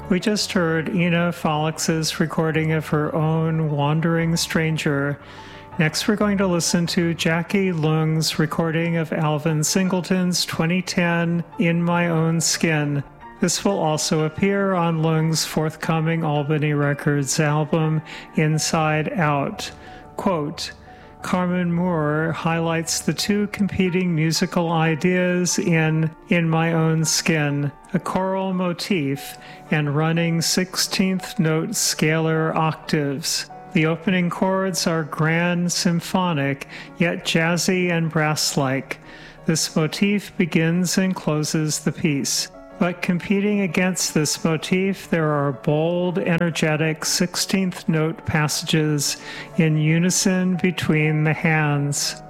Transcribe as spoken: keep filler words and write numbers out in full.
We just heard Ina Folix's recording of her own Wandering Stranger. Next, we're going to listen to Jackie Leung's recording of Alvin Singleton's twenty ten In My Own Skin. This will also appear on Leung's forthcoming Albany Records album, Inside Out. Quote, Carmen Moore highlights the two competing musical ideas in In My Own Skin, a choral motif and running sixteenth note scalar octaves. The opening chords are grand symphonic, yet jazzy and brass-like. This motif begins and closes the piece. But competing against this motif, there are bold, energetic sixteenth note passages in unison between the hands.